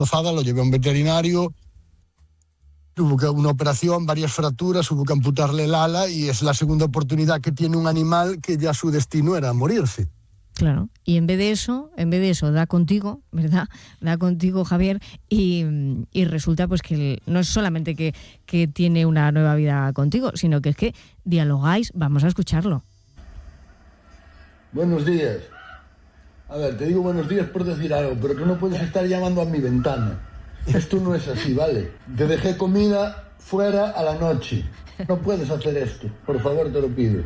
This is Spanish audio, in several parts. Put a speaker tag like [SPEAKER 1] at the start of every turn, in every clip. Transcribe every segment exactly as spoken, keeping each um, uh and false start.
[SPEAKER 1] destrozada, lo llevé a un veterinario, tuvo que una operación, varias fracturas, hubo que amputarle el ala y es la segunda oportunidad que tiene un animal que ya su destino era morirse.
[SPEAKER 2] Claro, y en vez de eso, en vez de eso, da contigo, ¿verdad? Da contigo, Javier, y, y resulta pues que no es solamente que, que tiene una nueva vida contigo, sino que es que dialogáis. Vamos a escucharlo.
[SPEAKER 3] Buenos días. A ver, te digo buenos días por decir algo, pero tú no puedes estar llamando a mi ventana. Esto no es así, ¿vale? Te dejé comida fuera a la noche. No puedes hacer esto, por favor, te lo pido.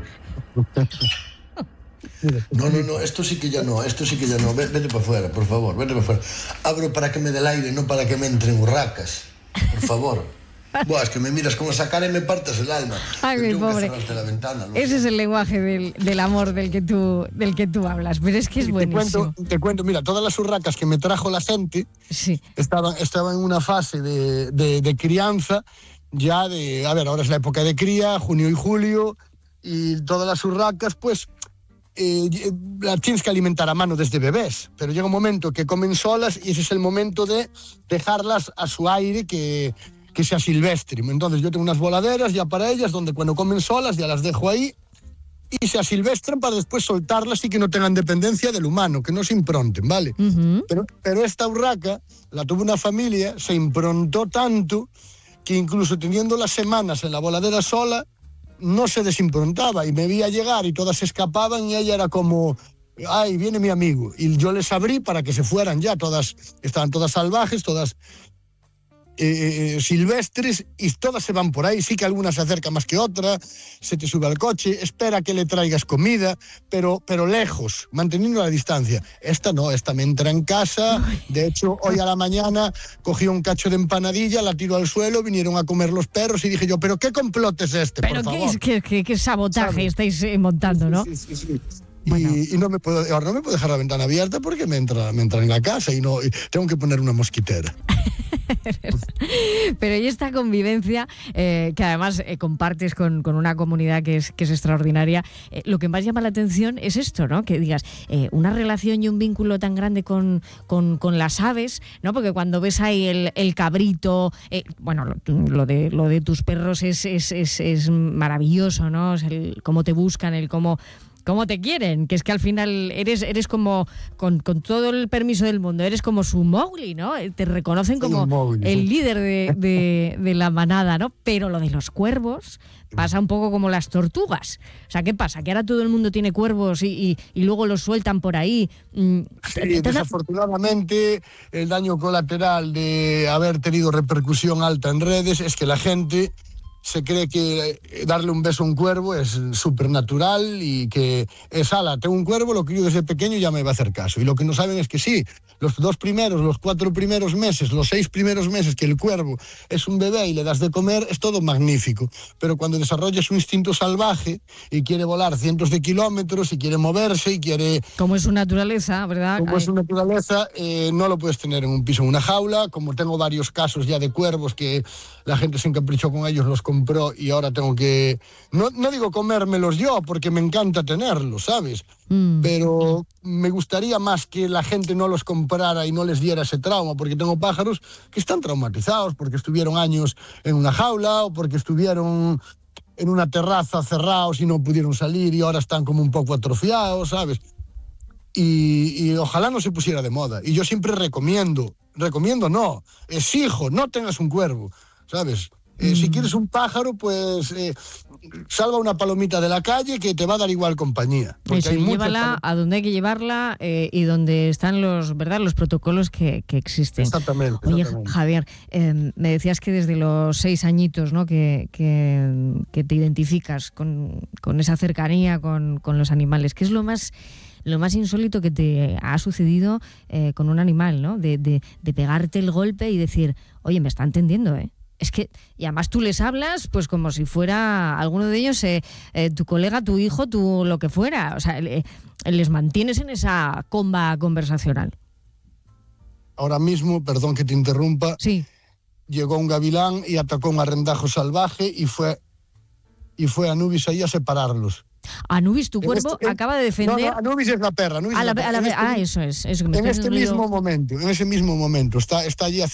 [SPEAKER 3] No, no, no, esto sí que ya no, esto sí que ya no. Vete para afuera, por favor, vete para afuera. Abro para que me dé el aire, no para que me entren urracas. Por favor. Buah, es que me miras con esa cara y me partes el alma.
[SPEAKER 2] Ay, mi pobre.
[SPEAKER 3] La ventana, ¿no?
[SPEAKER 2] Ese es el lenguaje del, del amor del que tú del que tú hablas, pero es que es
[SPEAKER 1] sí,
[SPEAKER 2] buenísimo.
[SPEAKER 1] Te cuento, te cuento, mira, todas las urracas que me trajo la gente
[SPEAKER 2] sí.
[SPEAKER 1] estaban, estaban en una fase de, de, de crianza, ya de, a ver, ahora es la época de cría, junio y julio, y todas las urracas, pues, eh, las tienes que alimentar a mano desde bebés, pero llega un momento que comen solas y ese es el momento de dejarlas a su aire, que... que sea silvestre. Entonces yo tengo unas voladeras ya para ellas, donde cuando comen solas ya las dejo ahí y se asilvestran para después soltarlas y que no tengan dependencia del humano, que no se impronten, ¿vale?
[SPEAKER 2] Uh-huh.
[SPEAKER 1] Pero, pero esta urraca la tuvo una familia, se improntó tanto que incluso teniendo las semanas en la voladera sola, no se desimprontaba y me veía llegar y todas se escapaban y ella era como... ay, viene mi amigo. Y yo les abrí para que se fueran ya, todas, estaban todas salvajes, todas... Eh, silvestres y todas se van por ahí, sí que alguna se acerca más que otra, se te sube al coche, espera que le traigas comida, pero, pero lejos, manteniendo la distancia. Esta no, esta me entra en casa, de hecho hoy a la mañana cogí un cacho de empanadilla, la tiro al suelo, vinieron a comer los perros y dije yo, pero ¿qué complot es este?
[SPEAKER 2] Pero
[SPEAKER 1] por
[SPEAKER 2] qué,
[SPEAKER 1] favor?
[SPEAKER 2] qué, qué, qué sabotaje ¿sabes? Estáis eh, montando, ¿no?
[SPEAKER 1] Sí, sí, sí, sí. Bueno. Y, y no me puedo, ahora no me puedo dejar la ventana abierta porque me entra, me entra en la casa y no y tengo que poner una mosquitera.
[SPEAKER 2] Pero y esta convivencia eh, que además eh, compartes con, con una comunidad que es, que es extraordinaria, eh, lo que más llama la atención es esto, ¿no? Que digas, eh, una relación y un vínculo tan grande con, con, con las aves, ¿no? Porque cuando ves ahí el, el cabrito, eh, bueno, lo, lo, de, lo de tus perros es, es, es, es maravilloso, ¿no? Es el cómo te buscan, el cómo... cómo te quieren, que es que al final eres eres como, con, con todo el permiso del mundo, eres como su Mowgli, ¿no? Te reconocen como Mowgli, el sí. líder de, de, de la manada, ¿no? Pero lo de los cuervos pasa un poco como las tortugas. O sea, ¿qué pasa? Que ahora todo el mundo tiene cuervos y, y, y luego los sueltan por ahí.
[SPEAKER 1] Sí, desafortunadamente el daño colateral de haber tenido repercusión alta en redes es que la gente... se cree que darle un beso a un cuervo es súper natural y que es, ala, tengo un cuervo, lo crío desde pequeño y ya me va a hacer caso. Y lo que no saben es que sí, los dos primeros, los cuatro primeros meses, los seis primeros meses que el cuervo es un bebé y le das de comer, es todo magnífico. Pero cuando desarrolla su instinto salvaje y quiere volar cientos de kilómetros y quiere moverse y quiere...
[SPEAKER 2] Como es su naturaleza, ¿verdad?
[SPEAKER 1] Como
[SPEAKER 2] Ay.
[SPEAKER 1] es su naturaleza, eh, no lo puedes tener en un piso, en una jaula. Como tengo varios casos ya de cuervos que la gente se encaprichó con ellos, los compró y ahora tengo que... No, no digo comérmelos yo, porque me encanta tenerlos, ¿sabes? Mm. Pero me gustaría más que la gente no los comprara y no les diera ese trauma, porque tengo pájaros que están traumatizados, porque estuvieron años en una jaula o porque estuvieron en una terraza cerrados y no pudieron salir y ahora están como un poco atrofiados, ¿sabes? Y, y ojalá no se pusiera de moda. Y yo siempre recomiendo, recomiendo no, exijo, no tengas un cuervo, ¿sabes? Eh, mm. Si quieres un pájaro, pues eh, salva una palomita de la calle que te va a dar igual compañía.
[SPEAKER 2] Eso, hay llévala a donde hay que llevarla eh, y donde están los, ¿verdad? Los protocolos que, que existen.
[SPEAKER 1] Exactamente.
[SPEAKER 2] Oye,
[SPEAKER 1] exactamente.
[SPEAKER 2] Javier, eh, me decías que desde los seis añitos, ¿no? que, que, que te identificas con, con esa cercanía con, con los animales. ¿Qué es lo más... lo más insólito que te ha sucedido eh, con un animal, ¿no? De, de, de pegarte el golpe y decir, oye, me está entendiendo, ¿eh? Es que, y además tú les hablas pues como si fuera alguno de ellos eh, eh, tu colega, tu hijo, tu lo que fuera. O sea, eh, les mantienes en esa comba conversacional.
[SPEAKER 1] Ahora mismo, perdón que te interrumpa,
[SPEAKER 2] sí.
[SPEAKER 1] Llegó un gavilán y atacó un arrendajo salvaje y fue, y fue Anubis ahí a separarlos.
[SPEAKER 2] Anubis, tu
[SPEAKER 1] En
[SPEAKER 2] cuervo
[SPEAKER 1] este- en-
[SPEAKER 2] acaba de defender...
[SPEAKER 1] No, no, Anubis es la perra. Anubis
[SPEAKER 2] a
[SPEAKER 1] es
[SPEAKER 2] la-
[SPEAKER 1] la perra.
[SPEAKER 2] a la-
[SPEAKER 1] En este
[SPEAKER 2] ah,
[SPEAKER 1] mi-
[SPEAKER 2] eso es. Eso, que me
[SPEAKER 1] en
[SPEAKER 2] estoy
[SPEAKER 1] este
[SPEAKER 2] haciendo yo-
[SPEAKER 1] mismo momento, en ese mismo momento, está, está allí